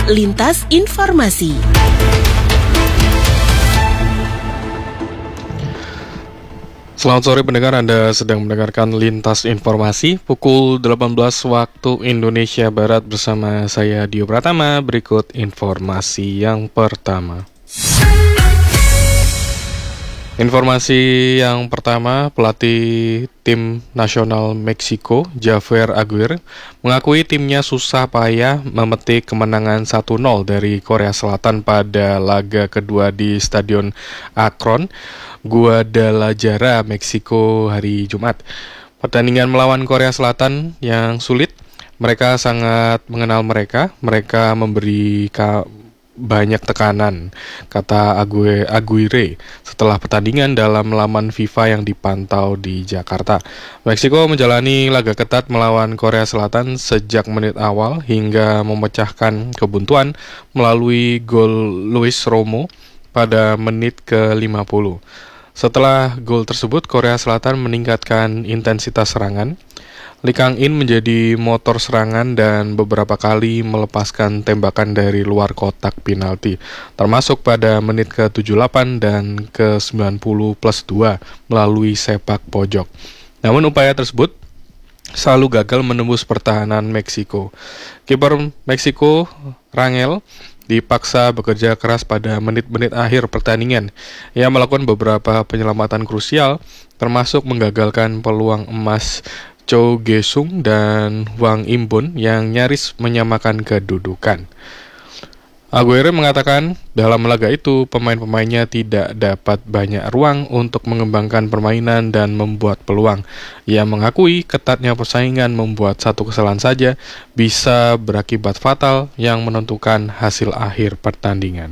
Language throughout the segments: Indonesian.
Lintas Informasi. Selamat sore pendengar, Anda sedang mendengarkan Lintas Informasi pukul 18 waktu Indonesia Barat bersama saya Dio Pratama. Berikut informasi yang pertama. Informasi yang pertama, pelatih tim nasional Meksiko, Javier Aguirre, mengakui timnya susah payah memetik kemenangan 1-0 dari Korea Selatan pada laga kedua di Stadion Akron, Guadalajara, Meksiko hari Jumat. Pertandingan melawan Korea Selatan yang sulit, mereka sangat mengenal mereka memberi banyak tekanan, kata Aguirre setelah pertandingan dalam laman FIFA yang dipantau di Jakarta. Meksiko menjalani laga ketat melawan Korea Selatan sejak menit awal hingga memecahkan kebuntuan melalui gol Luis Romo pada menit ke-50. Setelah gol tersebut, Korea Selatan meningkatkan intensitas serangan. Lee Kang-in menjadi motor serangan dan beberapa kali melepaskan tembakan dari luar kotak penalti, termasuk pada menit ke-78 dan ke-90+2 melalui sepak pojok. Namun upaya tersebut selalu gagal menembus pertahanan Meksiko. Kiper Meksiko, Rangel, dipaksa bekerja keras pada menit-menit akhir pertandingan. Ia melakukan beberapa penyelamatan krusial, termasuk menggagalkan peluang emas Cho Gesung dan Wang Imbun yang nyaris menyamakan kedudukan. Aguirre mengatakan dalam laga itu pemain-pemainnya tidak dapat banyak ruang untuk mengembangkan permainan dan membuat peluang. Ia mengakui ketatnya persaingan membuat satu kesalahan saja bisa berakibat fatal yang menentukan hasil akhir pertandingan.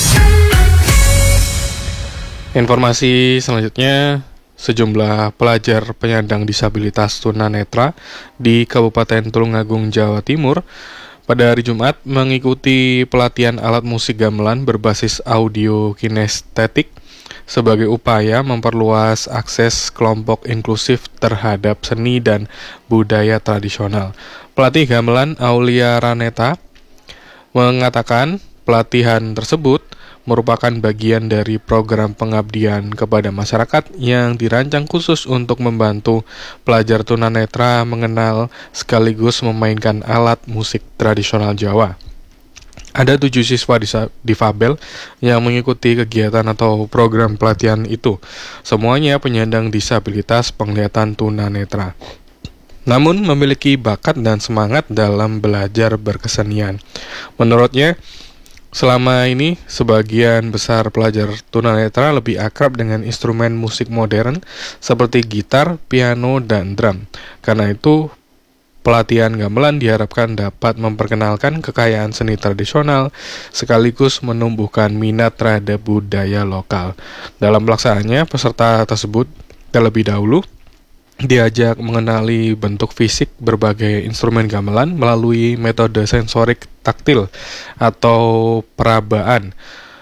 Informasi selanjutnya, sejumlah pelajar penyandang disabilitas tunanetra di Kabupaten Tulungagung, Jawa Timur pada hari Jumat mengikuti pelatihan alat musik gamelan berbasis audio kinestetik sebagai upaya memperluas akses kelompok inklusif terhadap seni dan budaya tradisional. Pelatih gamelan Aulia Raneta mengatakan pelatihan tersebut merupakan bagian dari program pengabdian kepada masyarakat yang dirancang khusus untuk membantu pelajar tunanetra mengenal sekaligus memainkan alat musik tradisional Jawa. Ada 7 siswa difabel yang mengikuti kegiatan atau program pelatihan itu. Semuanya penyandang disabilitas penglihatan tunanetra, namun memiliki bakat dan semangat dalam belajar berkesenian. Menurutnya, selama ini, sebagian besar pelajar tunanetra lebih akrab dengan instrumen musik modern seperti gitar, piano, dan drum. Karena itu, pelatihan gamelan diharapkan dapat memperkenalkan kekayaan seni tradisional sekaligus menumbuhkan minat terhadap budaya lokal. Dalam pelaksanaannya, peserta tersebut terlebih dahulu diajak mengenali bentuk fisik berbagai instrumen gamelan melalui metode sensorik taktil atau perabaan,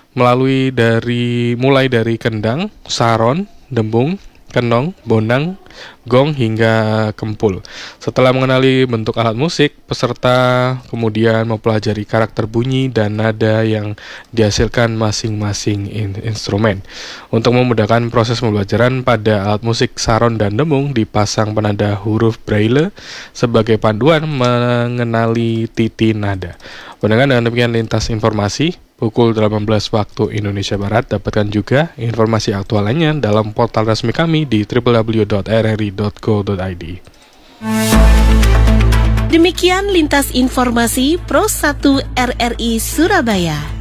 mulai dari kendang, saron, dembung, kenong, bondang, gong hingga kempul. Setelah mengenali bentuk alat musik, peserta kemudian mempelajari karakter bunyi dan nada yang dihasilkan masing-masing instrumen. Untuk memudahkan proses pembelajaran pada alat musik saron dan dembung, dipasang penanda huruf braille sebagai panduan mengenali titi nada. Dengan demikian lintas informasi pukul 18 waktu Indonesia Barat. Dapatkan juga informasi aktual lainnya dalam portal resmi kami di www.rri.co.id. Demikian lintas informasi Pro 1 RRI Surabaya.